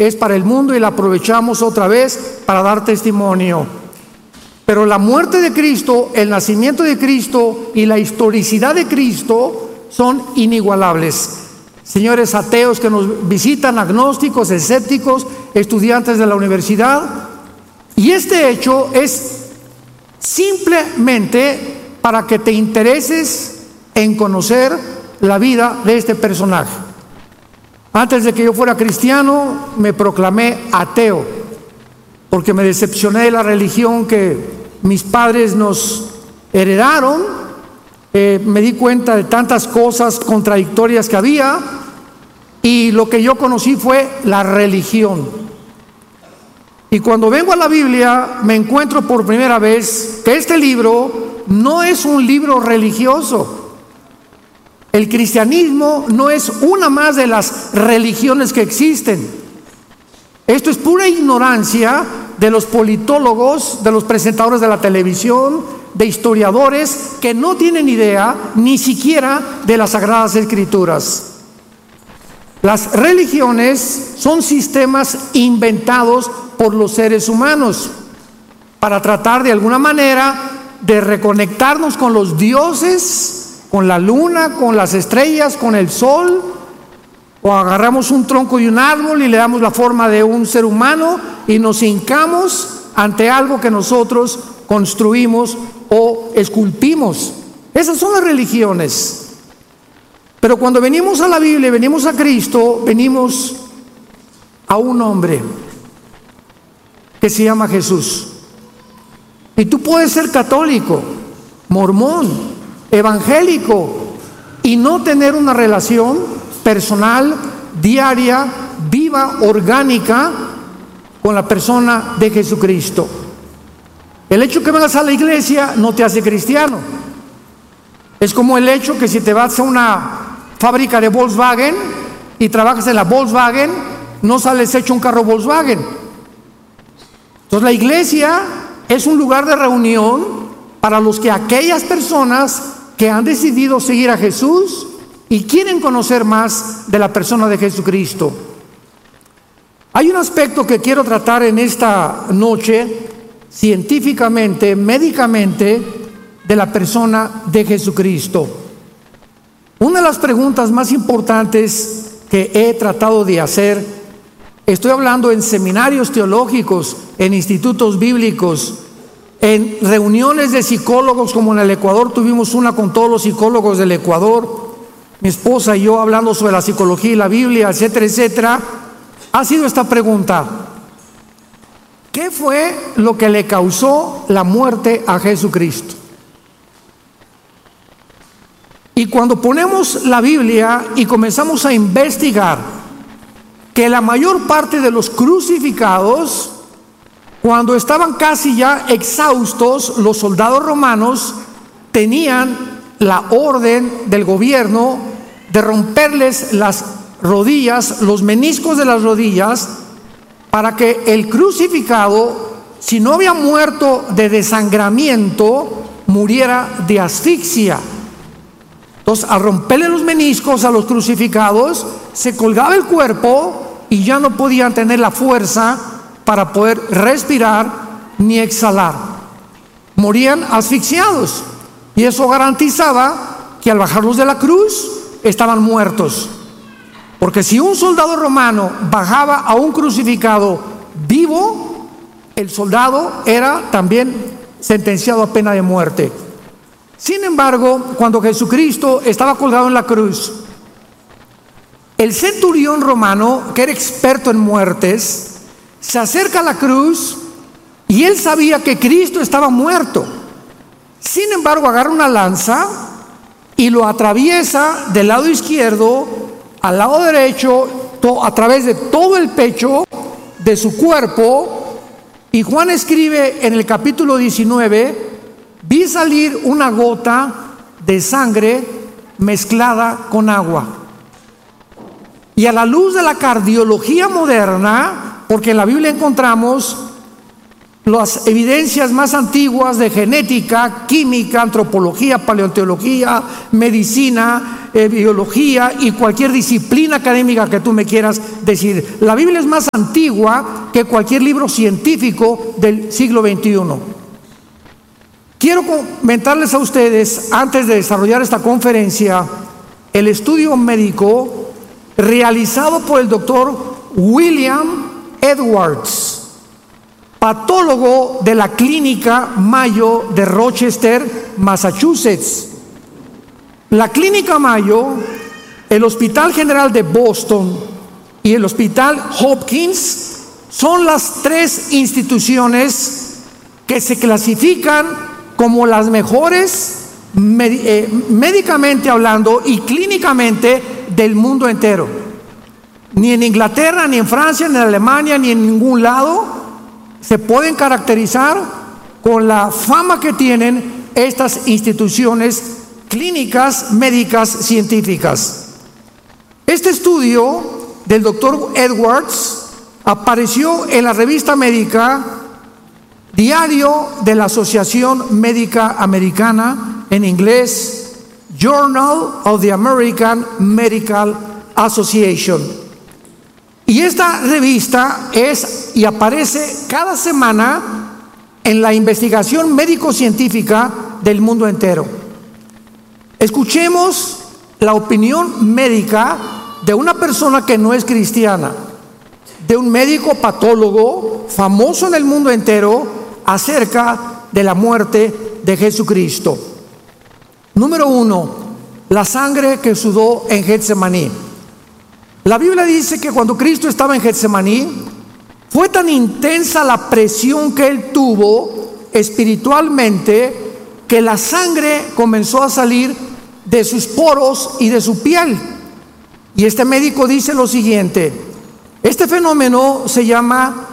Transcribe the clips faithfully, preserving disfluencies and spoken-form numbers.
es para el mundo y la aprovechamos otra vez para dar testimonio. Pero la muerte de Cristo, el nacimiento de Cristo y la historicidad de Cristo son inigualables. Señores ateos que nos visitan, agnósticos, escépticos, estudiantes de la universidad, y este hecho es simplemente para que te intereses en conocer la vida de este personaje. Antes de que yo fuera cristiano, me proclamé ateo, porque me decepcioné de la religión que mis padres nos heredaron. Eh, me di cuenta de tantas cosas contradictorias que había, y lo que yo conocí fue la religión. Y cuando vengo a la Biblia, me encuentro por primera vez que este libro no es un libro religioso. El cristianismo no es una más de las religiones que existen. Esto es pura ignorancia de los politólogos, de los presentadores de la televisión, de historiadores que no tienen idea ni siquiera de las Sagradas Escrituras. Las religiones son sistemas inventados por los seres humanos para tratar de alguna manera de reconectarnos con los dioses, con la luna, con las estrellas, con el sol. O agarramos un tronco de un árbol y le damos la forma de un ser humano y nos hincamos ante algo que nosotros construimos o esculpimos. Esas son las religiones. Pero cuando venimos a la Biblia, venimos a Cristo, venimos a un hombre que se llama Jesús. Y tú puedes ser católico, mormón, evangélico y no tener una relación personal, diaria, viva, orgánica con la persona de Jesucristo. El hecho que vengas a la iglesia no te hace cristiano. Es como el hecho que si te vas a una fábrica de Volkswagen y trabajas en la Volkswagen, no sales hecho un carro Volkswagen. Entonces la iglesia es un lugar de reunión para los que aquellas personas que han decidido seguir a Jesús y quieren conocer más de la persona de Jesucristo. Hay un aspecto que quiero tratar en esta noche, científicamente, médicamente, de la persona de Jesucristo. Una de las preguntas más importantes que he tratado de hacer, estoy hablando en seminarios teológicos, en institutos bíblicos, en reuniones de psicólogos, como en el Ecuador tuvimos una con todos los psicólogos del Ecuador, mi esposa y yo hablando sobre la psicología y la Biblia, etcétera, etcétera, ha sido esta pregunta: ¿qué fue lo que le causó la muerte a Jesucristo? Y cuando ponemos la Biblia y comenzamos a investigar que la mayor parte de los crucificados, cuando estaban casi ya exhaustos, los soldados romanos tenían la orden del gobierno de romperles las rodillas, los meniscos de las rodillas, para que el crucificado, si no había muerto de desangramiento, muriera de asfixia. Entonces, al romperle los meniscos a los crucificados, se colgaba el cuerpo y ya no podían tener la fuerza para poder respirar ni exhalar. Morían asfixiados. Y eso garantizaba que al bajarlos de la cruz estaban muertos. Porque si un soldado romano bajaba a un crucificado vivo, el soldado era también sentenciado a pena de muerte. Sin embargo, cuando Jesucristo estaba colgado en la cruz, el centurión romano, que era experto en muertes, se acerca a la cruz y él sabía que Cristo estaba muerto. Sin embargo, agarra una lanza y lo atraviesa del lado izquierdo al lado derecho, a través de todo el pecho de su cuerpo. Y Juan escribe en el capítulo diecinueve: vi salir una gota de sangre mezclada con agua. Y a la luz de la cardiología moderna, porque en la Biblia encontramos las evidencias más antiguas de genética, química, antropología, paleontología, medicina, eh, biología y cualquier disciplina académica que tú me quieras decir. La Biblia es más antigua que cualquier libro científico del siglo veintiuno. Quiero comentarles a ustedes, antes de desarrollar esta conferencia, el estudio médico realizado por el doctor William Edwards, patólogo de la Clínica Mayo de Rochester, Massachusetts. La Clínica Mayo, el Hospital General de Boston y el Hospital Hopkins son las tres instituciones que se clasifican como las mejores médicamente hablando y clínicamente del mundo entero. Ni en Inglaterra, ni en Francia, ni en Alemania, ni en ningún lado se pueden caracterizar con la fama que tienen estas instituciones clínicas, médicas, científicas. Este estudio del doctor Edwards apareció en la revista médica Diario de la Asociación Médica Americana, en inglés, Journal of the American Medical Association. Y esta revista es y aparece cada semana en la investigación médico-científica del mundo entero. Escuchemos la opinión médica de una persona que no es cristiana, de un médico patólogo famoso en el mundo entero acerca de la muerte de Jesucristo. Número uno, la sangre que sudó en Getsemaní. La Biblia dice que cuando Cristo estaba en Getsemaní, fue tan intensa la presión que él tuvo espiritualmente que la sangre comenzó a salir de sus poros y de su piel. Y este médico dice lo siguiente: este fenómeno se llama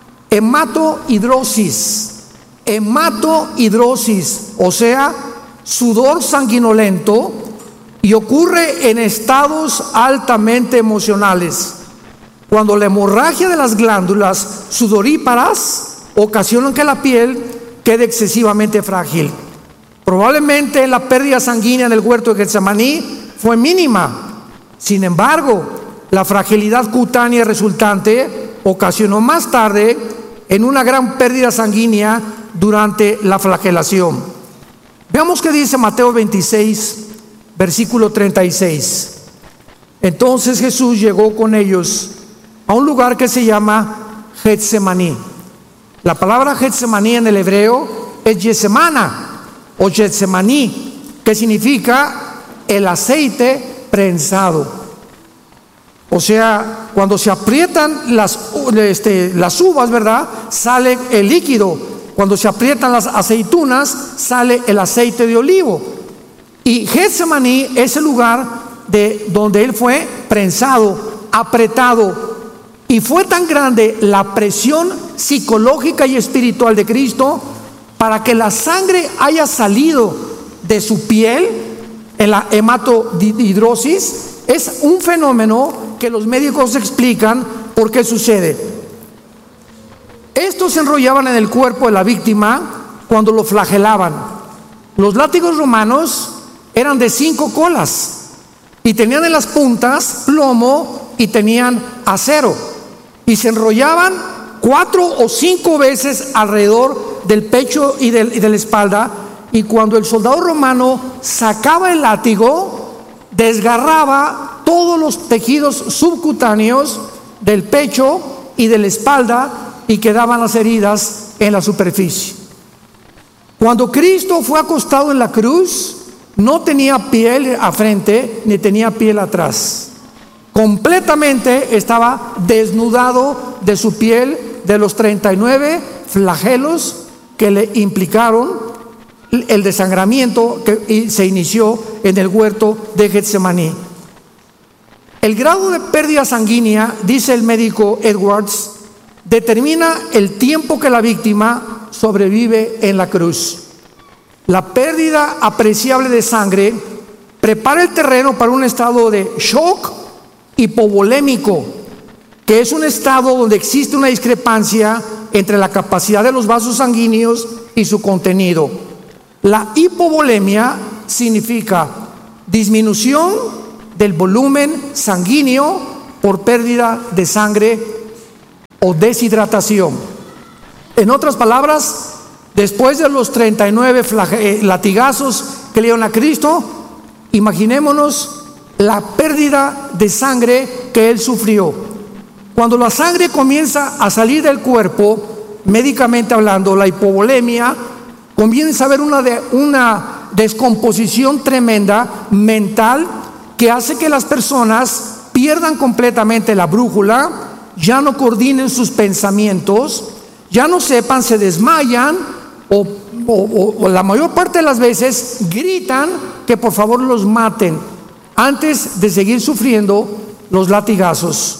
hematohidrosis. Hematohidrosis, o sea, sudor sanguinolento, y ocurre en estados altamente emocionales, cuando la hemorragia de las glándulas sudoríparas ocasiona que la piel quede excesivamente frágil. Probablemente la pérdida sanguínea en el huerto de Getsemaní fue mínima. Sin embargo, la fragilidad cutánea resultante ocasionó más tarde en una gran pérdida sanguínea durante la flagelación. Veamos qué dice Mateo veintiséis, versículo treinta y seis. Entonces Jesús llegó con ellos a un lugar que se llama Getsemaní. La palabra Getsemaní en el hebreo es Getsemana o Getsemaní, que significa el aceite prensado. O sea, cuando se aprietan las, este, las uvas, ¿verdad?, sale el líquido. Cuando se aprietan las aceitunas, sale el aceite de olivo. Y Getsemaní es el lugar de donde él fue prensado, apretado. Y fue tan grande la presión psicológica y espiritual de Cristo para que la sangre haya salido de su piel en la hematohidrosis. Es un fenómeno que los médicos explican por qué sucede. Estos se enrollaban en el cuerpo de la víctima cuando lo flagelaban. Los látigos romanos eran de cinco colas y tenían en las puntas plomo y tenían acero, y se enrollaban cuatro o cinco veces alrededor del pecho y, del, y de la espalda, y cuando el soldado romano sacaba el látigo, desgarraba todos los tejidos subcutáneos del pecho y de la espalda y quedaban las heridas en la superficie. Cuando Cristo fue acostado en la cruz, no tenía piel a frente ni tenía piel atrás. Completamente estaba desnudado de su piel, de los treinta y nueve flagelos que le implicaron el desangramiento que se inició en el huerto de Getsemaní. El grado de pérdida sanguínea, dice el médico Edwards, determina el tiempo que la víctima sobrevive en la cruz. La pérdida apreciable de sangre prepara el terreno para un estado de shock hipovolémico, que es un estado donde existe una discrepancia entre la capacidad de los vasos sanguíneos y su contenido. La hipovolemia significa disminución del volumen sanguíneo por pérdida de sangre o deshidratación. En otras palabras, después de los treinta y nueve latigazos que le dieron a Cristo, imaginémonos la pérdida de sangre que él sufrió. Cuando la sangre comienza a salir del cuerpo, médicamente hablando, la hipovolemia, comienza a haber una, de, una descomposición tremenda mental que hace que las personas pierdan completamente la brújula, ya no coordinen sus pensamientos, ya no sepan, se desmayan o, o, o, o la mayor parte de las veces gritan que por favor los maten antes de seguir sufriendo los latigazos.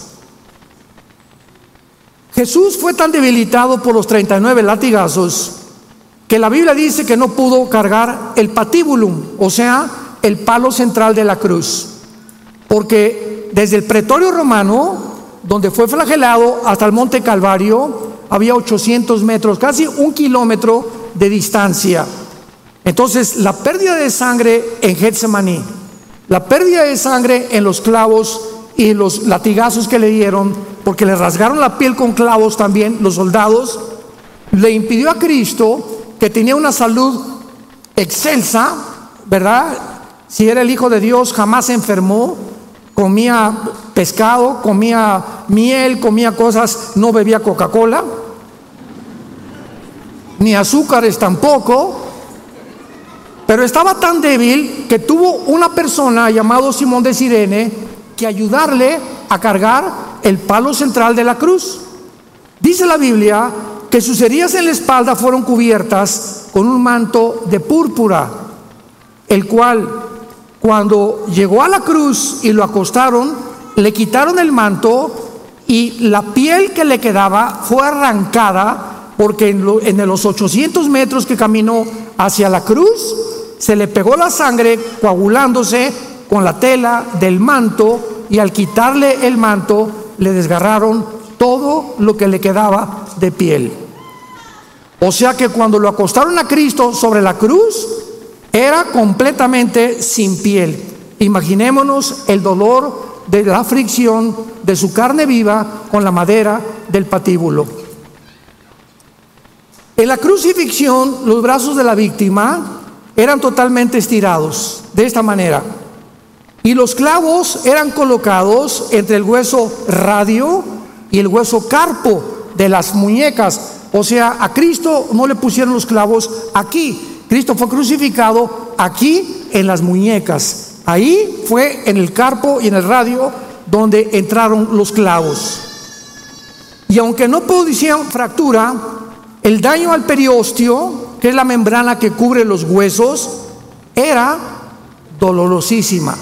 Jesús fue tan debilitado por los treinta y nueve latigazos que la Biblia dice que no pudo cargar el patibulum, o sea, el palo central de la cruz, porque desde el pretorio romano, donde fue flagelado, hasta el monte Calvario, había ochocientos metros, casi un kilómetro de distancia. Entonces, la pérdida de sangre en Getsemaní, la pérdida de sangre en los clavos y los latigazos que le dieron, porque le rasgaron la piel con clavos también los soldados, le impidió a Cristo, que tenía una salud excelsa, ¿verdad? Si era el Hijo de Dios, jamás se enfermó, comía pescado, comía miel, comía cosas, no bebía Coca-Cola, ni azúcares tampoco, pero estaba tan débil que tuvo una persona llamado Simón de Cirene que ayudarle a cargar el palo central de la cruz. Dice la Biblia que sus heridas en la espalda fueron cubiertas con un manto de púrpura, el cual, cuando llegó a la cruz y lo acostaron, le quitaron el manto y la piel que le quedaba fue arrancada, porque en, lo, en los ochocientos metros que caminó hacia la cruz, se le pegó la sangre coagulándose con la tela del manto, y al quitarle el manto le desgarraron todo lo que le quedaba de piel. O sea que cuando lo acostaron a Cristo sobre la cruz, era completamente sin piel. Imaginémonos el dolor de la fricción de su carne viva con la madera del patíbulo. En la crucifixión, los brazos de la víctima eran totalmente estirados, de esta manera, y los clavos eran colocados entre el hueso radio y el hueso carpo de las muñecas. O sea, a Cristo no le pusieron los clavos aquí. Cristo fue crucificado aquí en las muñecas. Ahí fue en el carpo y en el radio donde entraron los clavos. Y aunque no producían fractura, el daño al periósteo, que es la membrana que cubre los huesos, era dolorosísima.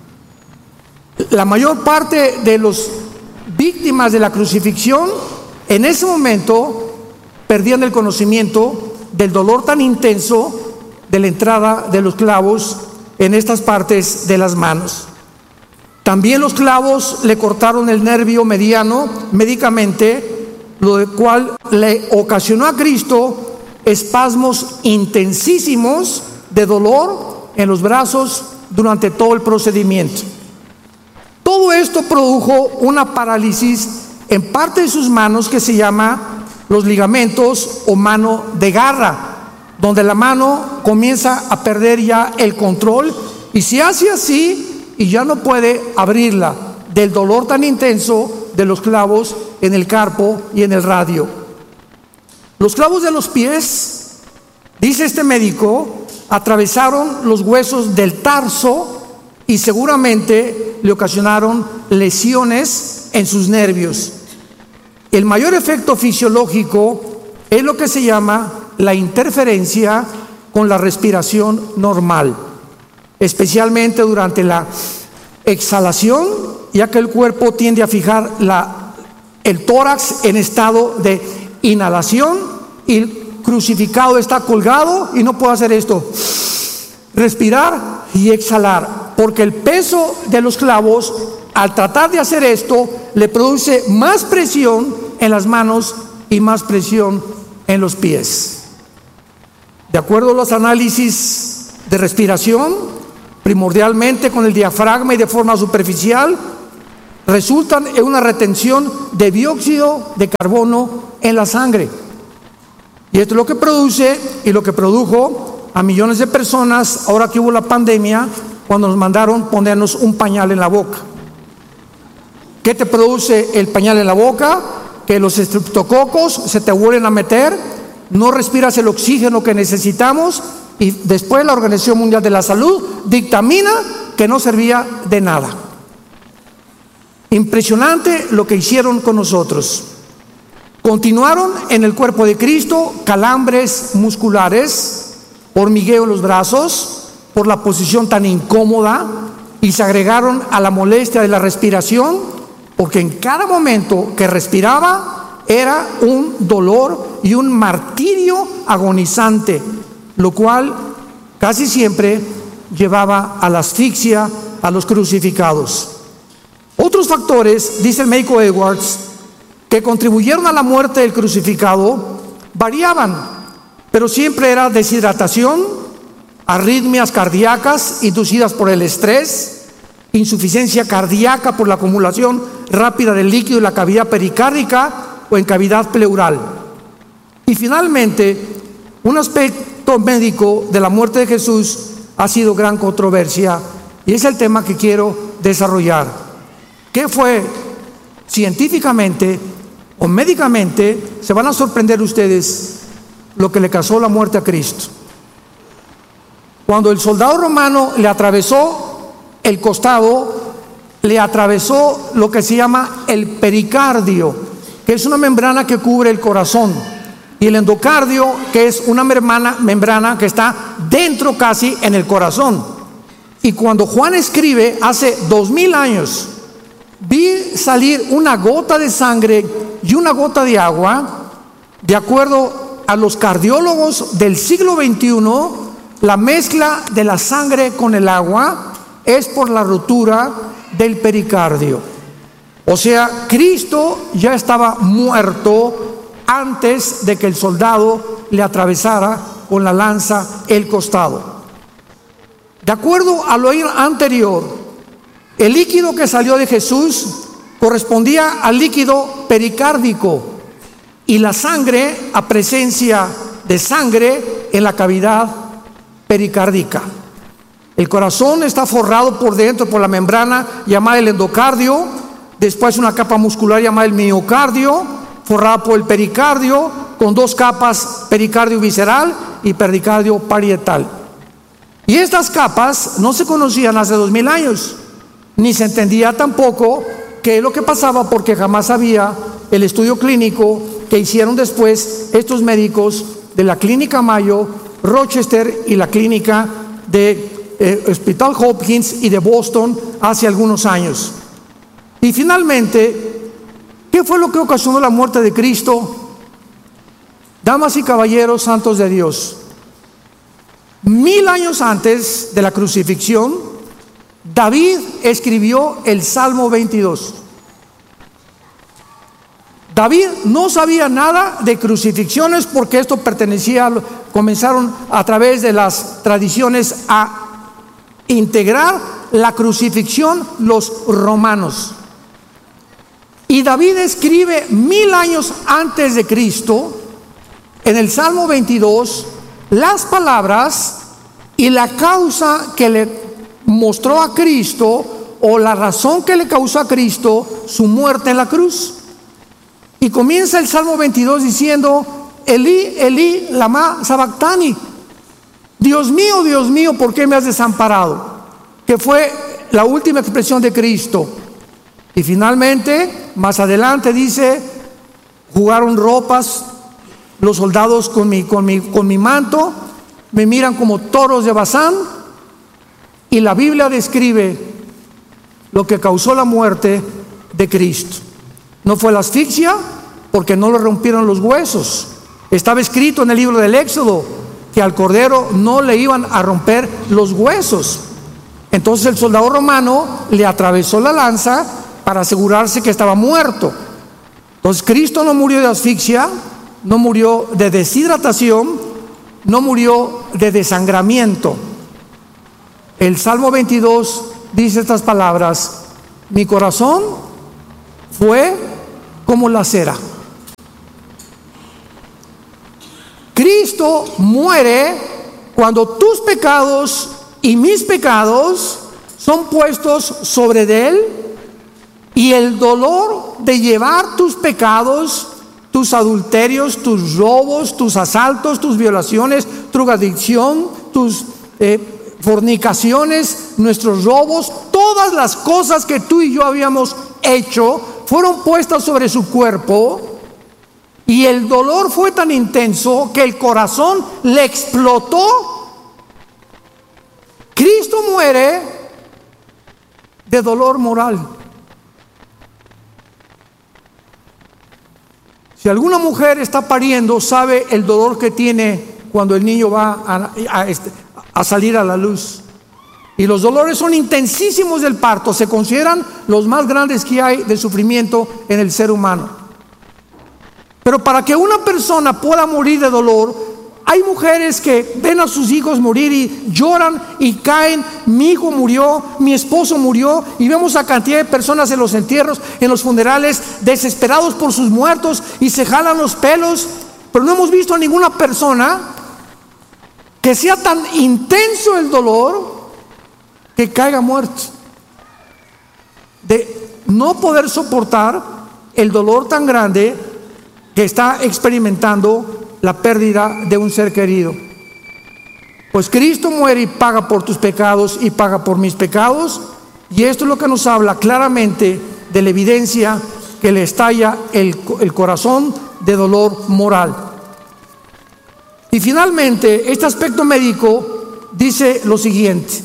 La mayor parte de las víctimas de la crucifixión en ese momento perdían el conocimiento del dolor tan intenso de la entrada de los clavos en estas partes de las manos. También los clavos le cortaron el nervio mediano médicamente, lo cual le ocasionó a Cristo espasmos intensísimos de dolor en los brazos durante todo el procedimiento. Todo esto produjo una parálisis en parte de sus manos que se llama los ligamentos o mano de garra, donde la mano comienza a perder ya el control y se hace así y ya no puede abrirla del dolor tan intenso de los clavos en el carpo y en el radio. Los clavos de los pies, dice este médico, atravesaron los huesos del tarso y seguramente le ocasionaron lesiones en sus nervios. El mayor efecto fisiológico es lo que se llama la interferencia con la respiración normal, especialmente durante la exhalación, ya que el cuerpo tiende a fijar la, el tórax en estado de inhalación y el crucificado está colgado y no puede hacer esto, respirar y exhalar, porque el peso de los clavos, al tratar de hacer esto, le produce más presión en las manos y más presión en los pies. De acuerdo a los análisis de respiración, primordialmente con el diafragma y de forma superficial, resultan en una retención de dióxido de carbono en la sangre. Y esto es lo que produce y lo que produjo a millones de personas ahora que hubo la pandemia, cuando nos mandaron ponernos un pañal en la boca. ¿Qué te produce el pañal en la boca? Que los estreptococos se te vuelven a meter, no respiras el oxígeno que necesitamos y después la Organización Mundial de la Salud dictamina que no servía de nada. Impresionante lo que hicieron con nosotros. Continuaron en el cuerpo de Cristo calambres musculares, hormigueo en los brazos por la posición tan incómoda, y se agregaron a la molestia de la respiración, porque en cada momento que respiraba era un dolor y un martirio agonizante, lo cual casi siempre llevaba a la asfixia a los crucificados. Otros factores, dice el médico Edwards, que contribuyeron a la muerte del crucificado variaban, pero siempre era deshidratación, arritmias cardíacas inducidas por el estrés, insuficiencia cardíaca por la acumulación rápida del líquido en la cavidad pericárdica o en cavidad pleural. Y finalmente, un aspecto médico de la muerte de Jesús ha sido gran controversia, y es el tema que quiero desarrollar. ¿Qué fue científicamente o médicamente? Se van a sorprender ustedes lo que le causó la muerte a Cristo. Cuando el soldado romano le atravesó el costado, le atravesó lo que se llama el pericardio, que es una membrana que cubre el corazón, y el endocardio, que es una membrana, membrana que está dentro casi en el corazón. Y cuando Juan escribe hace dos mil años, vi salir una gota de sangre y una gota de agua. De acuerdo a los cardiólogos del siglo veintiuno, la mezcla de la sangre con el agua es por la rotura del pericardio. O sea, Cristo ya estaba muerto antes de que el soldado le atravesara con la lanza el costado. De acuerdo a lo anterior, el líquido que salió de Jesús correspondía al líquido pericárdico y la sangre a presencia de sangre en la cavidad pericárdica. El corazón está forrado por dentro por la membrana llamada el endocardio, después una capa muscular llamada el miocardio, forrada por el pericardio, con dos capas, pericardio visceral y pericardio parietal. Y estas capas no se conocían hace dos mil años, ni se entendía tampoco qué es lo que pasaba, porque jamás había el estudio clínico que hicieron después estos médicos de la Clínica Mayo, Rochester y la Clínica de eh, Hospital Hopkins y de Boston hace algunos años. Y finalmente, ¿qué fue lo que ocasionó la muerte de Cristo? Damas y caballeros santos de Dios, mil años antes de la crucifixión, David escribió el Salmo veintidós. David no sabía nada de crucifixiones, porque esto pertenecía, comenzaron a través de las tradiciones a integrar la crucifixión los romanos. Y David escribe mil años antes de Cristo, en el Salmo veintidós, las palabras y la causa que le mostró a Cristo, o la razón que le causó a Cristo su muerte en la cruz. Y comienza el Salmo veintidós diciendo: Elí, Elí, lama sabactani. Dios mío, Dios mío, ¿por qué me has desamparado? Que fue la última expresión de Cristo. Y finalmente, más adelante dice: jugaron ropas los soldados con mi, con mi, con mi manto, me miran como toros de Bazán. Y la Biblia describe lo que causó la muerte de Cristo. No fue la asfixia, porque no le rompieron los huesos. Estaba escrito en el libro del Éxodo que al cordero no le iban a romper los huesos. Entonces el soldado romano le atravesó la lanza para asegurarse que estaba muerto. Entonces Cristo no murió de asfixia, no murió de deshidratación, no murió de desangramiento. El Salmo veintidós dice estas palabras: mi corazón fue como la cera. Cristo muere cuando tus pecados y mis pecados son puestos sobre de Él, y el dolor de llevar tus pecados, tus adulterios, tus robos, tus asaltos, tus violaciones, tu drogadicción, tus eh, fornicaciones, nuestros robos, todas las cosas que tú y yo habíamos hecho fueron puestas sobre su cuerpo, y el dolor fue tan intenso que el corazón le explotó. Cristo muere de dolor moral. Si alguna mujer está pariendo, sabe el dolor que tiene cuando el niño va a, a, a salir a la luz. Y los dolores son intensísimos del parto, se consideran los más grandes que hay de sufrimiento en el ser humano. Pero para que una persona pueda morir de dolor, hay mujeres que ven a sus hijos morir y lloran y caen. Mi hijo murió, mi esposo murió, y vemos a cantidad de personas en los entierros, en los funerales, desesperados por sus muertos y se jalan los pelos. Pero no hemos visto a ninguna persona que sea tan intenso el dolor que caiga muerto, de no poder soportar el dolor tan grande que está experimentando la pérdida de un ser querido. Pues Cristo muere y paga por tus pecados y paga por mis pecados, y esto es lo que nos habla claramente de la evidencia que le estalla el, el corazón de dolor moral. Y finalmente, este aspecto médico dice lo siguiente: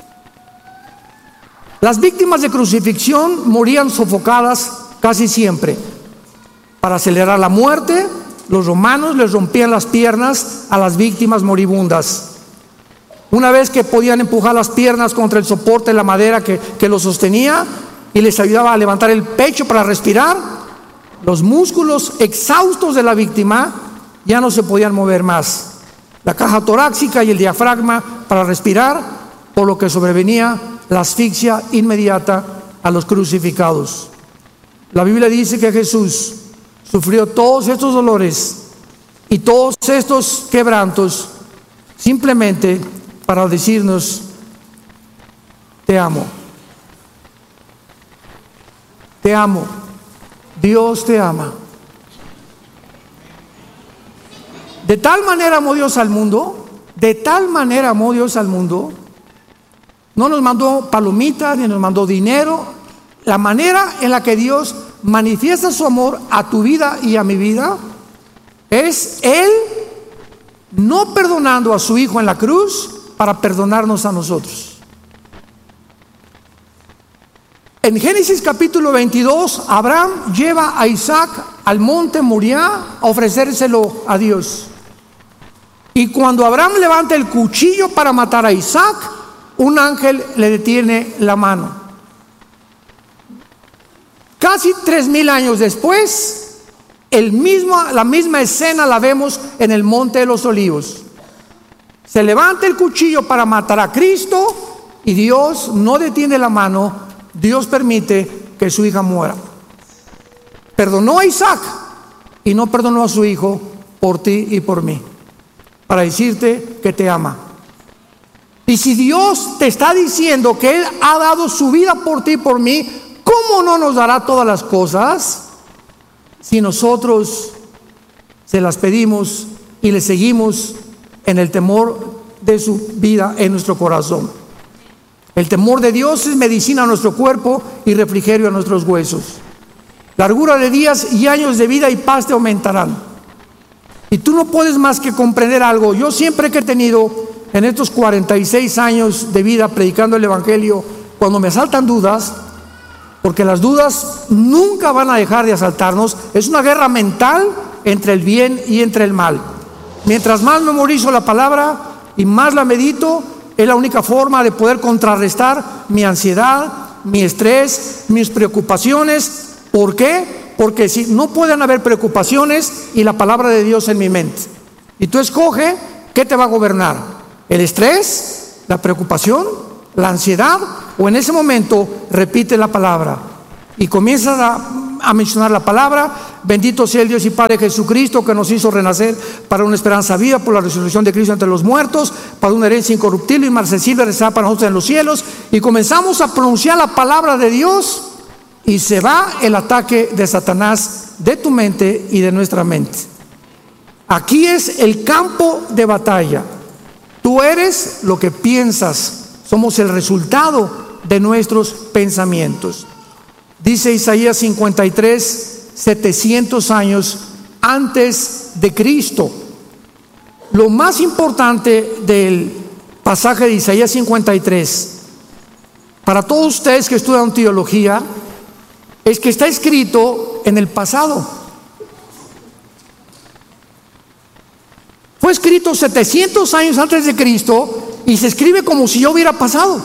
las víctimas de crucifixión morían sofocadas casi siempre. Para acelerar la muerte, los romanos les rompían las piernas a las víctimas moribundas. Una vez que podían empujar las piernas contra el soporte de la madera que, que los sostenía y les ayudaba a levantar el pecho para respirar, los músculos exhaustos de la víctima ya no se podían mover más. La caja torácica y el diafragma para respirar, por lo que sobrevenía la asfixia inmediata a los crucificados. La Biblia dice que Jesús sufrió todos estos dolores y todos estos quebrantos simplemente para decirnos: te amo, te amo, Dios te ama. De tal manera amó Dios al mundo, de tal manera amó Dios al mundo. No nos mandó palomitas ni nos mandó dinero. La manera en la que Dios manifiesta su amor a tu vida y a mi vida es Él no perdonando a su Hijo en la cruz para perdonarnos a nosotros. En Génesis capítulo veintidós, Abraham lleva a Isaac al monte Moriah a ofrecérselo a Dios. Y cuando Abraham levanta el cuchillo para matar a Isaac, un ángel le detiene la mano. Casi tres mil años después, el mismo, la misma escena la vemos en el Monte de los Olivos. Se levanta el cuchillo para matar a Cristo y Dios no detiene la mano. Dios permite que su hija muera. Perdonó a Isaac y no perdonó a su hijo por ti y por mí, para decirte que te ama. Y si Dios te está diciendo que Él ha dado su vida por ti y por mí, ¿cómo no nos dará todas las cosas si nosotros se las pedimos y le seguimos en el temor de su vida en nuestro corazón? El temor de Dios es medicina a nuestro cuerpo y refrigerio a nuestros huesos. Largura de días y años de vida y paz te aumentarán. Y tú no puedes más que comprender algo. Yo siempre que he tenido en estos cuarenta y seis años de vida predicando el Evangelio, cuando me asaltan dudas, porque las dudas nunca van a dejar de asaltarnos, es una guerra mental entre el bien y entre el mal. Mientras más memorizo la palabra y más la medito, es la única forma de poder contrarrestar mi ansiedad, mi estrés, mis preocupaciones. ¿Por qué? Porque si no pueden haber preocupaciones y la palabra de Dios en mi mente. Y tú escoge qué te va a gobernar: el estrés, la preocupación, la ansiedad, o en ese momento repite la palabra y comienzas a, a mencionar la palabra. Bendito sea el Dios y Padre Jesucristo, que nos hizo renacer para una esperanza viva por la resurrección de Cristo entre los muertos, para una herencia incorruptible y inmarcesible reservada para nosotros en los cielos. Y comenzamos a pronunciar la palabra de Dios y se va el ataque de Satanás de tu mente y de nuestra mente. Aquí es el campo de batalla. Tú eres lo que piensas. Somos el resultado de nuestros pensamientos. Dice Isaías cincuenta y tres, setecientos años antes de Cristo. Lo más importante del pasaje de Isaías cincuenta y tres, para todos ustedes que estudian teología, es que está escrito en el pasado. Fue escrito setecientos años antes de Cristo y se escribe como si ya hubiera pasado.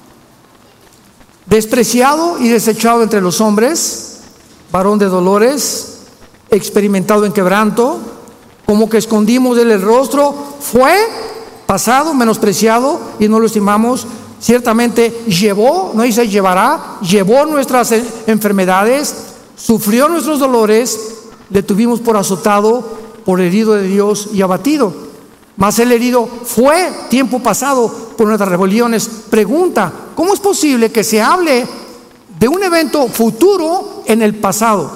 Despreciado y desechado entre los hombres, varón de dolores, experimentado en quebranto, como que escondimos de él el rostro. Fue pasado, menospreciado y no lo estimamos. Ciertamente llevó, no dice llevará, llevó nuestras enfermedades, sufrió nuestros dolores, le tuvimos por azotado, por herido de Dios y abatido. Mas el herido fue tiempo pasado por nuestras rebeliones. Pregunta: ¿cómo es posible que se hable de un evento futuro en el pasado?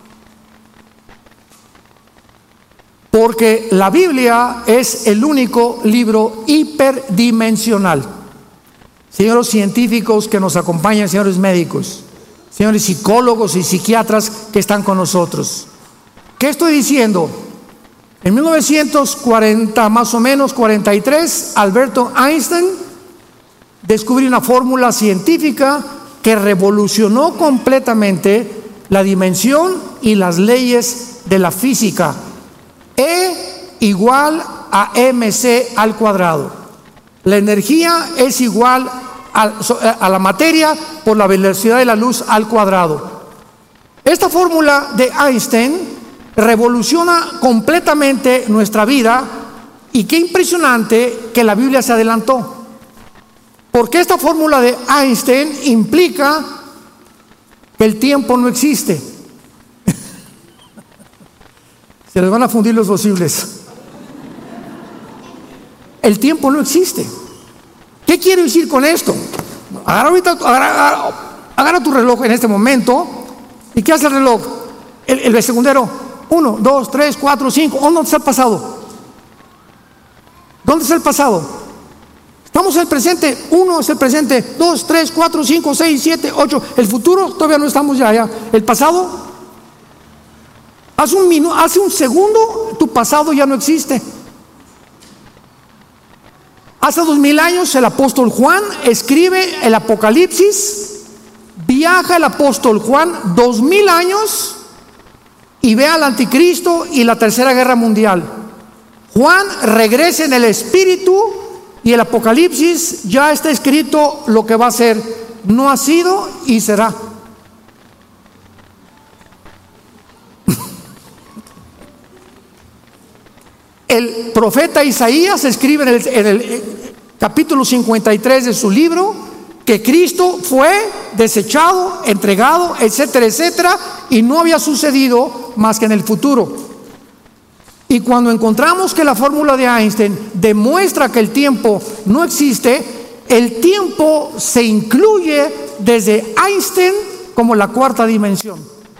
Porque la Biblia es el único libro hiperdimensional. Señores científicos que nos acompañan, señores médicos, señores psicólogos y psiquiatras que están con nosotros, ¿qué estoy diciendo? En mil novecientos cuarenta, más o menos, cuarenta y tres, Alberto Einstein descubrió una fórmula científica que revolucionó completamente la dimensión y las leyes de la física. E igual a mc al cuadrado. La energía es igual a, a la materia por la velocidad de la luz al cuadrado. Esta fórmula de Einstein revoluciona completamente nuestra vida, y qué impresionante que la Biblia se adelantó, porque esta fórmula de Einstein implica que el tiempo no existe. Se les van a fundir los fusibles. El tiempo no existe. ¿Qué quiero decir con esto? Agarra, ahorita, agarra, agarra, agarra tu reloj en este momento. ¿Y qué hace el reloj? El, el segundero. Uno, dos, tres, cuatro, cinco. ¿Dónde está el pasado? ¿Dónde está el pasado? Estamos en el presente. Uno es el presente. Dos, tres, cuatro, cinco, seis, siete, ocho. El futuro todavía no estamos ya allá. El pasado, hace un minuto, hace un segundo, tu pasado ya no existe. Hace dos mil años el apóstol Juan escribe el Apocalipsis. Viaja el apóstol Juan dos mil años y ve al anticristo y la tercera guerra mundial. Juan regresa en el espíritu y el Apocalipsis ya está escrito lo que va a ser. No ha sido y será. El profeta Isaías escribe en el, en el capítulo cincuenta y tres de su libro que Cristo fue desechado, entregado, etcétera, etcétera, y no había sucedido más que en el futuro. Y cuando encontramos que la fórmula de Einstein demuestra que el tiempo no existe, el tiempo se incluye desde Einstein como la cuarta dimensión.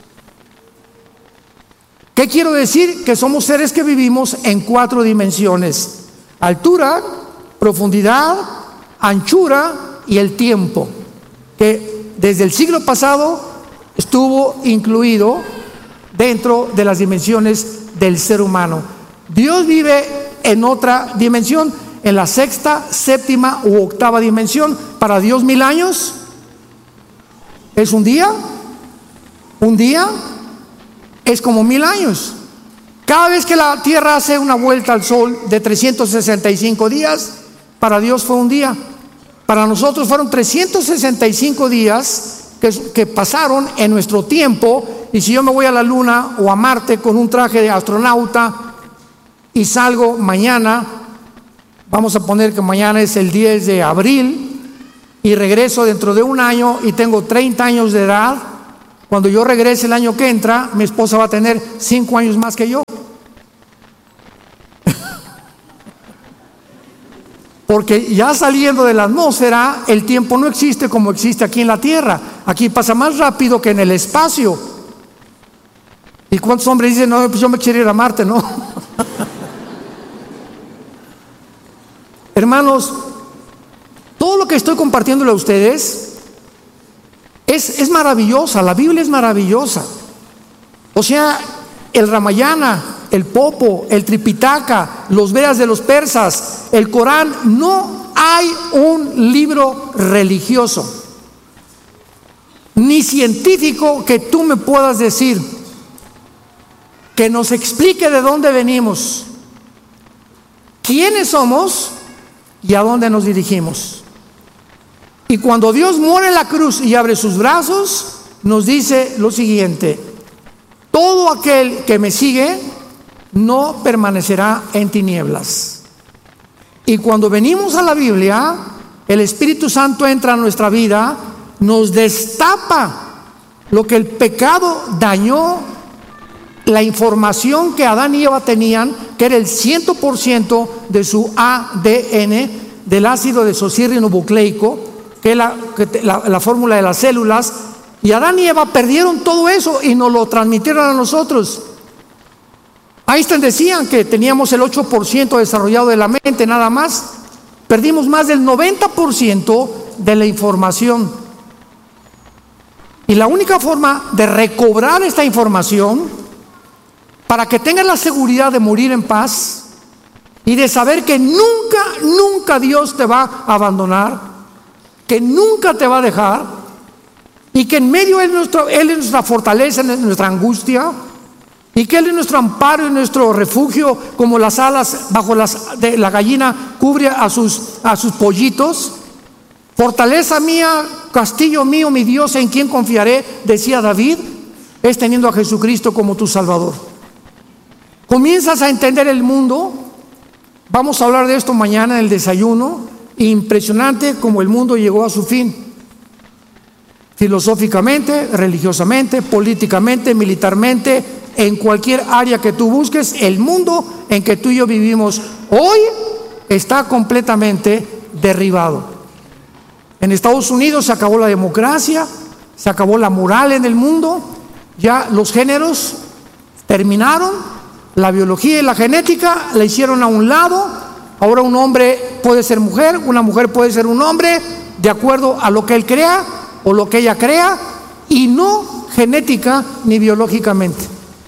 ¿Qué quiero decir? Que somos seres que vivimos en cuatro dimensiones: altura, profundidad, anchura y el tiempo, que desde el siglo pasado estuvo incluido dentro de las dimensiones del ser humano. Dios vive en otra dimensión, en la sexta, séptima u octava dimensión. Para Dios mil años es un día, un día es como mil años. Cada vez que la Tierra hace una vuelta al Sol de trescientos sesenta y cinco días, para Dios fue un día. Para nosotros fueron trescientos sesenta y cinco días que, que pasaron en nuestro tiempo. Y si yo me voy a la Luna o a Marte con un traje de astronauta y salgo mañana, vamos a poner que mañana es el diez de abril, y regreso dentro de un año y tengo treinta años de edad, cuando yo regrese el año que entra, mi esposa va a tener cinco años más que yo. Porque ya saliendo de la atmósfera, el tiempo no existe como existe aquí en la Tierra. Aquí pasa más rápido que en el espacio. ¿Y cuántos hombres dicen, no, pues yo me quiero ir a Marte, no? Hermanos, todo lo que estoy compartiéndole a ustedes es, es maravillosa, la Biblia es maravillosa. O sea, el Ramayana, el Popo, el Tripitaka, los Vedas de los persas, el Corán, no hay un libro religioso ni científico que tú me puedas decir que nos explique de dónde venimos, quiénes somos y a dónde nos dirigimos. Y cuando Dios muere en la cruz y abre sus brazos, nos dice lo siguiente: todo aquel que me sigue no permanecerá en tinieblas. Y cuando venimos a la Biblia, el Espíritu Santo entra a nuestra vida, nos destapa lo que el pecado dañó, la información que Adán y Eva tenían, que era el cien por ciento de su A D N, del ácido desoxirribonucleico, que es la, que la, la fórmula de las células. Y Adán y Eva perdieron todo eso y nos lo transmitieron a nosotros. Einstein decían que teníamos el ocho por ciento desarrollado de la mente nada más. Perdimos más del noventa por ciento de la información. Y la única forma de recobrar esta información, para que tengas la seguridad de morir en paz y de saber que nunca, nunca Dios te va a abandonar, que nunca te va a dejar, y que en medio Él es, nuestro, Él es nuestra fortaleza, nuestra angustia, y que Él es nuestro amparo y nuestro refugio, como las alas bajo las de la gallina cubre a sus, a sus pollitos. Fortaleza mía, castillo mío, mi Dios, en quien confiaré, decía David, es teniendo a Jesucristo como tu Salvador. Comienzas a entender el mundo. Vamos a hablar de esto mañana en el desayuno. Impresionante como el mundo llegó a su fin, filosóficamente, religiosamente, políticamente, militarmente, en cualquier área que tú busques. El mundo en que tú y yo vivimos hoy está completamente derribado. En Estados Unidos se acabó la democracia, se acabó la moral en el mundo, ya los géneros terminaron, la biología y la genética la hicieron a un lado. Ahora un hombre puede ser mujer, una mujer puede ser un hombre, de acuerdo a lo que él crea o lo que ella crea, y no genética ni biológicamente.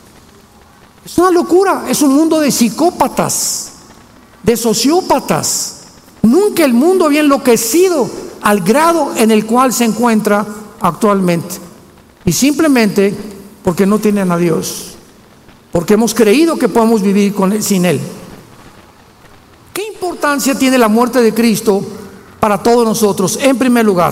Es una locura, es un mundo de psicópatas, de sociópatas. Nunca el mundo había enloquecido al grado en el cual se encuentra actualmente, y simplemente porque no tienen a Dios, porque hemos creído que podemos vivir con él, sin Él. ¿Qué importancia tiene la muerte de Cristo para todos nosotros? En primer lugar,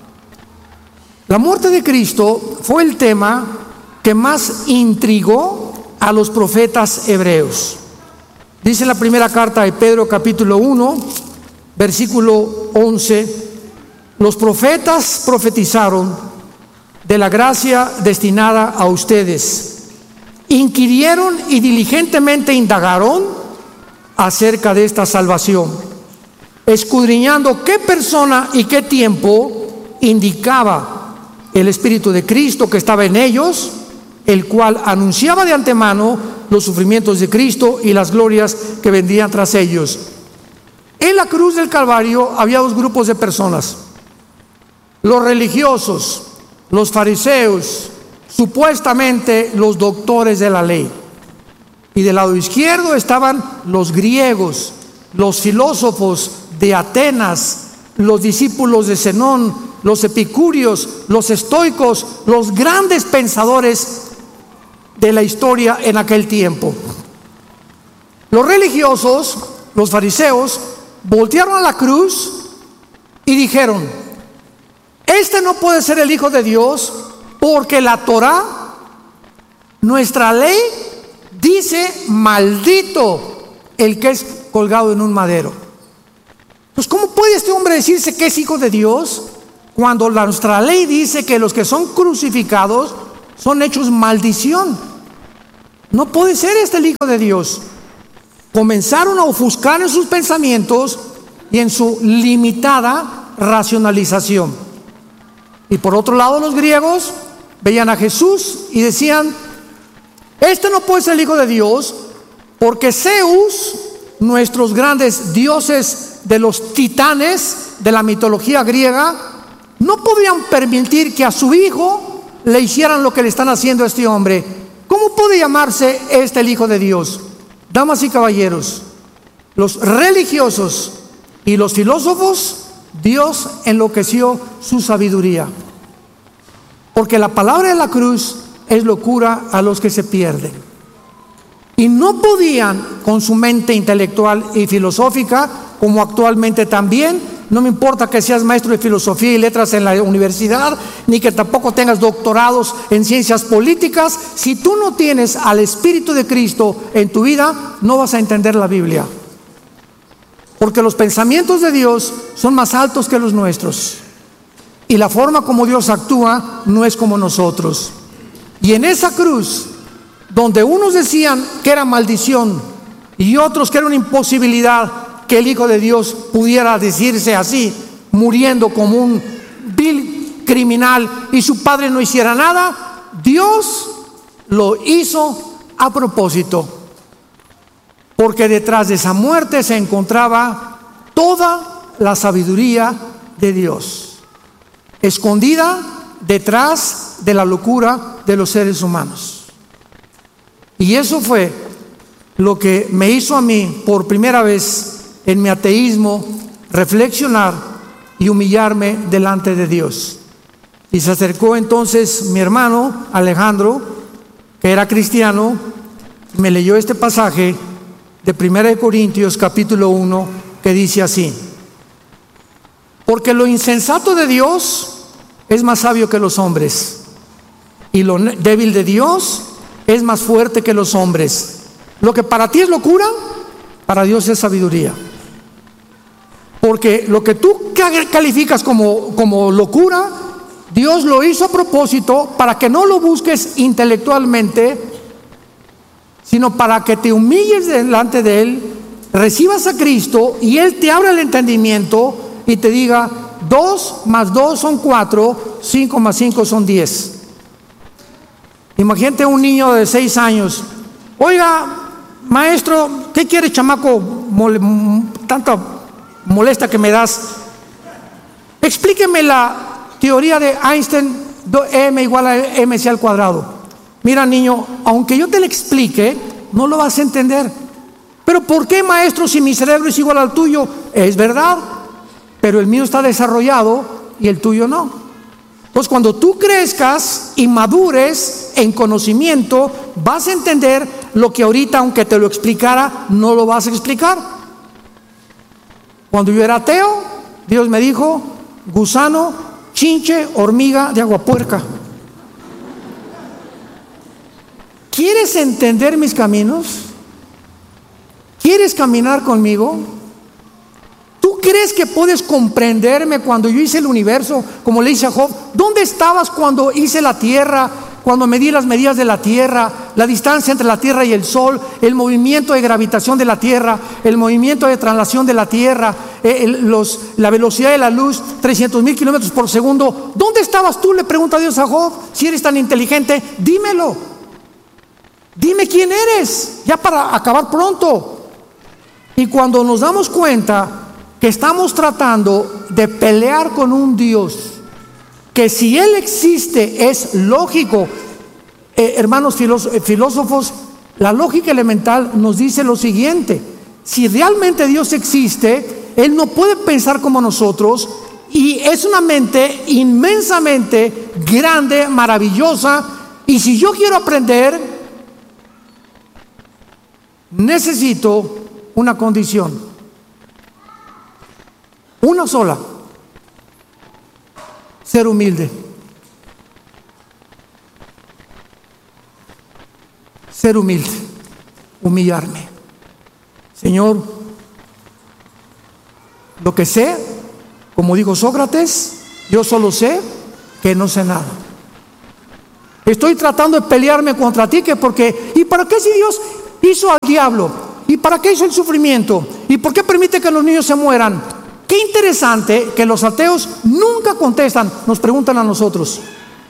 la muerte de Cristo fue el tema que más intrigó a los profetas hebreos. Dice en la primera carta de Pedro, capítulo uno, versículo once: los profetas profetizaron de la gracia destinada a ustedes, inquirieron y diligentemente indagaron acerca de esta salvación, escudriñando qué persona y qué tiempo indicaba el Espíritu de Cristo que estaba en ellos, el cual anunciaba de antemano los sufrimientos de Cristo y las glorias que vendrían tras ellos. En la cruz del Calvario había dos grupos de personas: los religiosos, los fariseos, supuestamente los doctores de la ley. Y del lado izquierdo estaban los griegos, los filósofos de Atenas, los discípulos de Zenón, los epicúreos, los estoicos, los grandes pensadores de la historia en aquel tiempo. Los religiosos, los fariseos, voltearon a la cruz y dijeron: este no puede ser el Hijo de Dios porque la Torá, nuestra ley, dice maldito el que es colgado en un madero. Pues ¿cómo puede este hombre decirse que es hijo de Dios cuando la, nuestra ley dice que los que son crucificados son hechos maldición? No puede ser este el Hijo de Dios. Comenzaron a ofuscar en sus pensamientos y en su limitada racionalización. Y por otro lado, los griegos veían a Jesús y decían: este no puede ser el Hijo de Dios porque Zeus, nuestros grandes dioses de los titanes de la mitología griega, no podían permitir que a su hijo le hicieran lo que le están haciendo a este hombre. ¿Cómo puede llamarse este el Hijo de Dios? Damas y caballeros, los religiosos y los filósofos, Dios enloqueció su sabiduría, porque la palabra de la cruz es locura a los que se pierden. Y no podían, con su mente intelectual y filosófica, como actualmente también, no me importa que seas maestro de filosofía y letras en la universidad, ni que tampoco tengas doctorados en ciencias políticas, si tú no tienes al Espíritu de Cristo en tu vida, no vas a entender la Biblia. Porque los pensamientos de Dios son más altos que los nuestros. Y la forma como Dios actúa no es como nosotros. Y en esa cruz, donde unos decían que era maldición y otros que era una imposibilidad que el Hijo de Dios pudiera decirse así, muriendo como un vil criminal y su padre no hiciera nada, Dios lo hizo a propósito, porque detrás de esa muerte se encontraba toda la sabiduría de Dios, escondida detrás de la locura de los seres humanos. Y eso fue lo que me hizo a mí por primera vez en mi ateísmo reflexionar y humillarme delante de Dios. Y se acercó entonces mi hermano Alejandro, que era cristiano, y me leyó este pasaje de Primera de Corintios capítulo uno, que dice así: porque lo insensato de Dios es más sabio que los hombres, y lo débil de Dios es más fuerte que los hombres. Lo que para ti es locura, para Dios es sabiduría. Porque lo que tú calificas como, como locura, Dios lo hizo a propósito para que no lo busques intelectualmente, sino para que te humilles delante de Él, recibas a Cristo y Él te abra el entendimiento y te diga: dos más dos son cuatro, cinco más cinco son diez. Imagínate un niño de seis años: oiga, maestro, ¿qué quiere, chamaco? Mole, tanta molesta que me das. Explíqueme la teoría de Einstein, m igual a mc al cuadrado. Mira, niño, aunque yo te lo explique, no lo vas a entender. Pero ¿por qué, maestro, si mi cerebro es igual al tuyo? Es verdad, pero el mío está desarrollado y el tuyo no. Entonces, cuando tú crezcas y madures en conocimiento, vas a entender lo que ahorita, aunque te lo explicara, no lo vas a explicar. Cuando yo era ateo, Dios me dijo: gusano, chinche, hormiga de agua puerca. ¿Quieres entender mis caminos? ¿Quieres caminar conmigo? ¿Tú crees que puedes comprenderme cuando yo hice el universo, como le hice a Job? ¿Dónde estabas cuando hice la tierra? Cuando medí las medidas de la tierra, la distancia entre la tierra y el sol, el movimiento de gravitación de la tierra, el movimiento de traslación de la tierra, eh, el, los, la velocidad de la luz, trescientos mil kilómetros por segundo. ¿Dónde estabas tú? Le pregunta Dios a Job. Si eres tan inteligente, dímelo. Dime quién eres, ya para acabar pronto. Y cuando nos damos cuenta que estamos tratando de pelear con un Dios que, si Él existe, es lógico. Eh, hermanos filósofos, la lógica elemental nos dice lo siguiente: si realmente Dios existe, Él no puede pensar como nosotros, y es una mente inmensamente grande, maravillosa. Y si yo quiero aprender, necesito una condición, una sola: ser humilde. Ser humilde, humillarme. Señor, lo que sé, como dijo Sócrates, yo solo sé que no sé nada. Estoy tratando de pelearme contra ti, que porque, ¿y para qué si Dios hizo al diablo? ¿Y para qué hizo el sufrimiento? ¿Y por qué permite que los niños se mueran? Qué interesante que los ateos nunca contestan, nos preguntan a nosotros.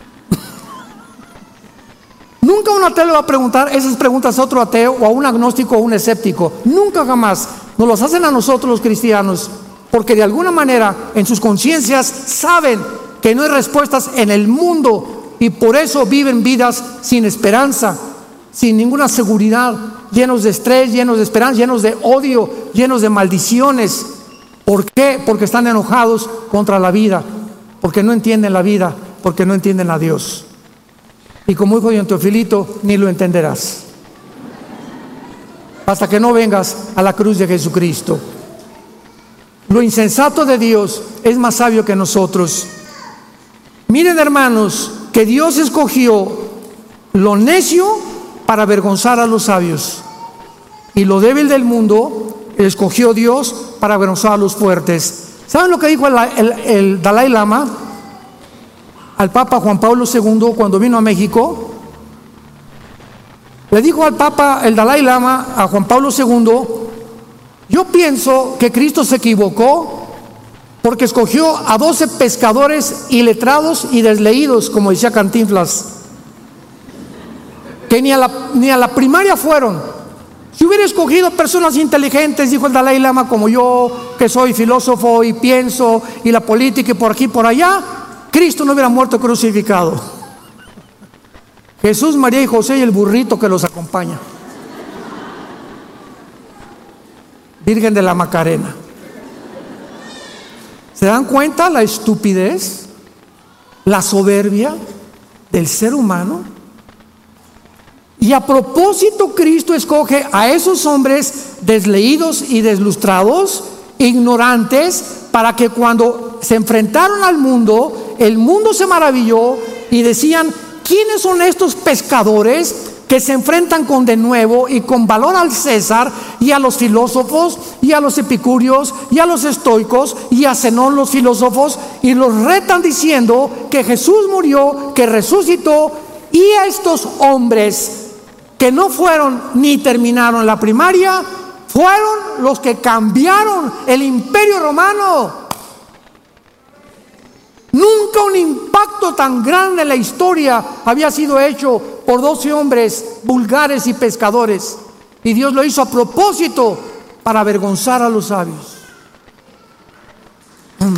Nunca un ateo le va a preguntar esas preguntas a otro ateo o a un agnóstico o un escéptico. Nunca jamás. Nos los hacen a nosotros los cristianos, porque de alguna manera en sus conciencias saben que no hay respuestas en el mundo y por eso viven vidas sin esperanza, sin ninguna seguridad, llenos de estrés, llenos de esperanza, llenos de odio, llenos de maldiciones. ¿Por qué? Porque están enojados contra la vida, porque no entienden la vida, porque no entienden a Dios. Y como dijo don Teofilito, ni lo entenderás hasta que no vengas a la cruz de Jesucristo. Lo insensato de Dios es más sabio que nosotros. Miren, hermanos, que Dios escogió lo necio para avergonzar a los sabios, y lo débil del mundo escogió Dios para avergonzar a los fuertes. ¿Saben lo que dijo el, el, el Dalai Lama al Papa Juan Pablo segundo cuando vino a México? Le dijo al Papa, el Dalai Lama, a Juan Pablo segundo: yo pienso que Cristo se equivocó porque escogió a doce pescadores iletrados y desleídos, como decía Cantinflas, que ni a la, ni a la primaria fueron. Si hubiera escogido personas inteligentes, dijo el Dalai Lama, como yo, que soy filósofo y pienso, y la política y por aquí y por allá, Cristo no hubiera muerto crucificado. Jesús, María y José y el burrito que los acompaña. Virgen de la Macarena. ¿Se dan cuenta la estupidez, la soberbia del ser humano? Y a propósito, Cristo escoge a esos hombres desleídos y deslustrados, ignorantes, para que cuando se enfrentaron al mundo, el mundo se maravilló y decían: ¿quiénes son estos pescadores que se enfrentan con denuedo y con valor al César y a los filósofos y a los epicúreos y a los estoicos y a Zenón, los filósofos, y los retan diciendo que Jesús murió, que resucitó? Y a estos hombres que no fueron ni terminaron la primaria fueron los que cambiaron el Imperio Romano. Nunca un impacto tan grande en la historia había sido hecho por doce hombres vulgares y pescadores, y Dios lo hizo a propósito para avergonzar a los sabios. Mm.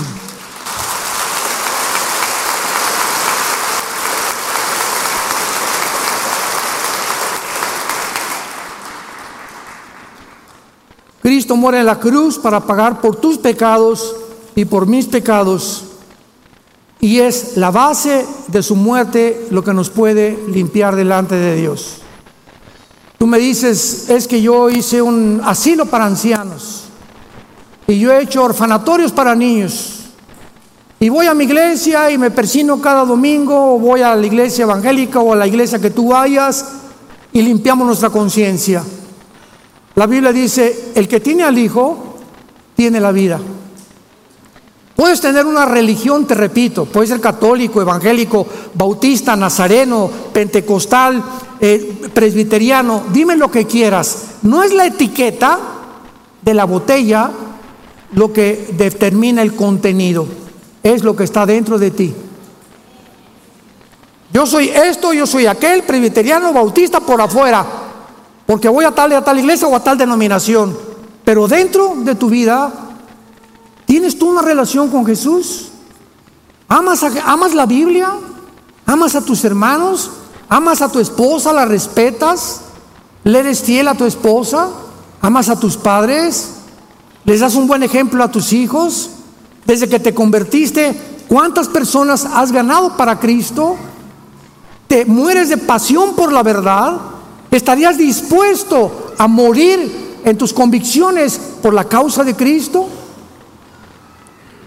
Cristo muere en la cruz para pagar por tus pecados y por mis pecados, y es la base de su muerte lo que nos puede limpiar delante de Dios. Tú me dices: es que yo hice un asilo para ancianos y yo he hecho orfanatorios para niños, y voy a mi iglesia y me persino cada domingo, o voy a la iglesia evangélica o a la iglesia que tú vayas, y limpiamos nuestra conciencia. La Biblia dice: el que tiene al Hijo tiene la vida. Puedes tener una religión, te repito, puedes ser católico, evangélico, bautista, nazareno, pentecostal, eh, presbiteriano, dime lo que quieras. No es la etiqueta de la botella lo que determina el contenido, es lo que está dentro de ti. Yo soy esto, yo soy aquel, presbiteriano, bautista por afuera, porque voy a tal y a tal iglesia o a tal denominación, pero dentro de tu vida, ¿tienes tú una relación con Jesús? ¿Amas, a, amas la Biblia? ¿Amas a tus hermanos? ¿Amas a tu esposa? ¿La respetas? ¿Le eres fiel a tu esposa? ¿Amas a tus padres? ¿Les das un buen ejemplo a tus hijos? Desde que te convertiste, ¿cuántas personas has ganado para Cristo? ¿Te mueres de pasión por la verdad? ¿Estarías dispuesto a morir en tus convicciones por la causa de Cristo? Si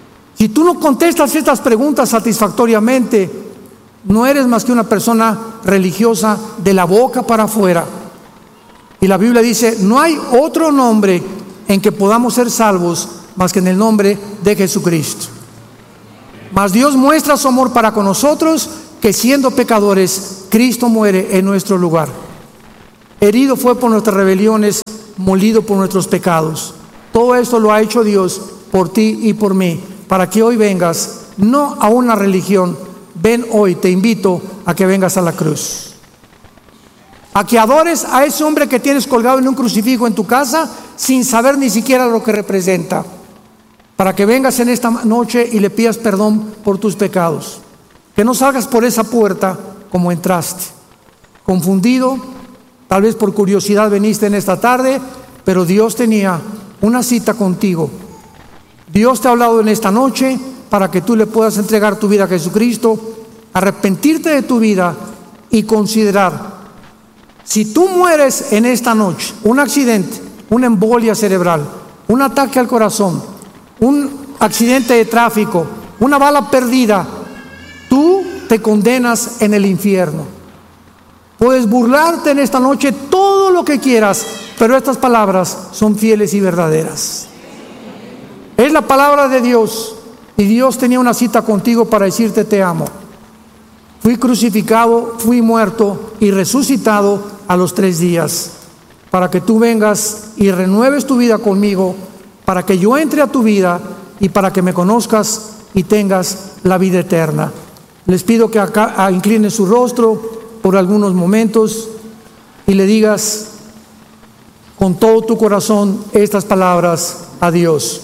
Si tú no contestas estas preguntas satisfactoriamente, no eres más que una persona religiosa de la boca para afuera. Y la Biblia dice, no hay otro nombre en que podamos ser salvos más que en el nombre de Jesucristo. Mas Dios muestra su amor para con nosotros, que siendo pecadores, Cristo muere en nuestro lugar. Herido fue por nuestras rebeliones, molido por nuestros pecados. Todo esto lo ha hecho Dios por ti y por mí, para que hoy vengas, no a una religión, ven hoy, te invito a que vengas a la cruz. A que adores a ese hombre que tienes colgado en un crucifijo en tu casa, sin saber ni siquiera lo que representa. Para que vengas en esta noche y le pidas perdón por tus pecados. Que no salgas por esa puerta como entraste, confundido, tal vez por curiosidad veniste en esta tarde, pero Dios tenía una cita contigo. Dios te ha hablado en esta noche para que tú le puedas entregar tu vida a Jesucristo, arrepentirte de tu vida y considerar, si tú mueres en esta noche, un accidente, una embolia cerebral, un ataque al corazón, un accidente de tráfico, una bala perdida, tú te condenas en el infierno. Puedes burlarte en esta noche todo lo que quieras, pero estas palabras son fieles y verdaderas. Es la palabra de Dios, y Dios tenía una cita contigo para decirte te amo. Fui crucificado, fui muerto y resucitado a los tres días, para que tú vengas y renueves tu vida conmigo, para que yo entre a tu vida y para que me conozcas y tengas la vida eterna. Les pido que acá inclinen su rostro por algunos momentos y le digas con todo tu corazón estas palabras a Dios.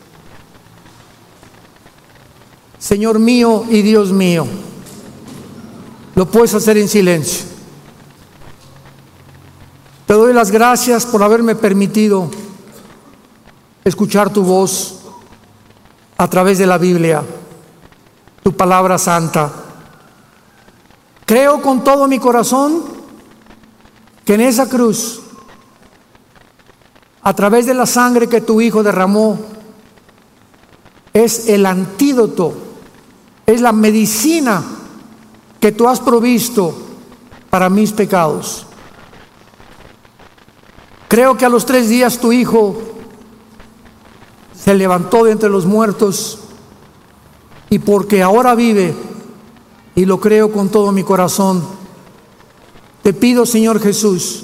Señor mío y Dios mío, lo puedes hacer en silencio. Te doy las gracias por haberme permitido escuchar tu voz a través de la Biblia, tu palabra santa. Creo con todo mi corazón que en esa cruz, a través de la sangre que tu Hijo derramó, es el antídoto, es la medicina que tú has provisto para mis pecados. Creo que a los tres días tu Hijo se levantó de entre los muertos, y porque ahora vive, y lo creo con todo mi corazón, te pido, Señor Jesús,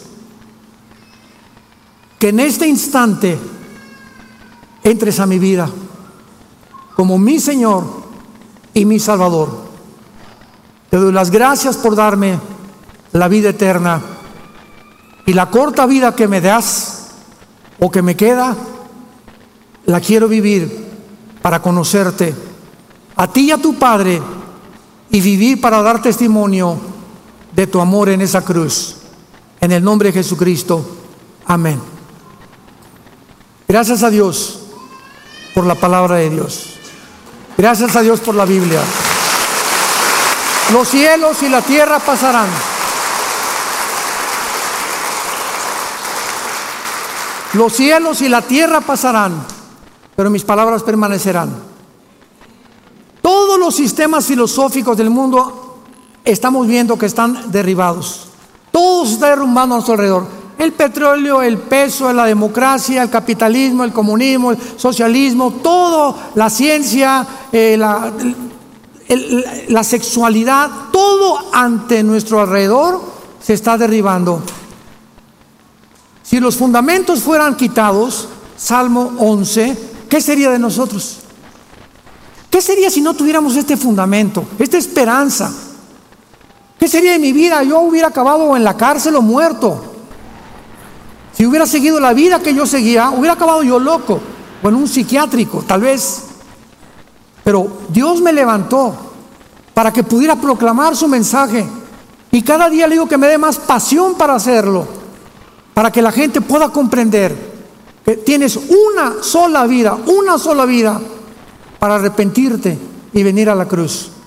que en este instante entres a mi vida como mi Señor y mi Salvador. Te doy las gracias por darme la vida eterna, y la corta vida que me das o que me queda, la quiero vivir para conocerte a ti y a tu Padre, y vivir para dar testimonio de tu amor en esa cruz. En el nombre de Jesucristo, amén. Gracias a Dios por la palabra de Dios. Gracias a Dios por la Biblia. Los cielos y la tierra pasarán, los cielos y la tierra pasarán, pero mis palabras permanecerán. Todos los sistemas filosóficos del mundo estamos viendo que están derribados. Todo se está derrumbando a nuestro alrededor. El petróleo, el peso, la democracia, el capitalismo, el comunismo, el socialismo, todo, la ciencia, eh, la, el, la sexualidad, todo ante nuestro alrededor se está derribando. Si los fundamentos fueran quitados, Salmo once, ¿qué sería de nosotros? ¿Qué sería si no tuviéramos este fundamento, esta esperanza? ¿Qué sería de mi vida? Yo hubiera acabado en la cárcel o muerto. Si hubiera seguido la vida que yo seguía, hubiera acabado yo loco o en un psiquiátrico, tal vez. Pero Dios me levantó para que pudiera proclamar su mensaje, y cada día le digo que me dé más pasión para hacerlo, para que la gente pueda comprender que tienes una sola vida, una sola vida para arrepentirte y venir a la cruz.